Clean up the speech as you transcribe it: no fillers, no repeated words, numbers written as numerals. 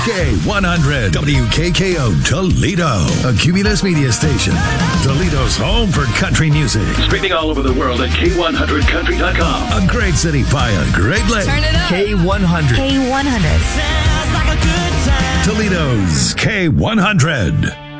K100 WKKO Toledo, a Cumulus media station. Toledo's home for country music. Streaming all over the world at K100country.com. A great city by a great lake. Turn it up. K100. K100. Toledo's K100.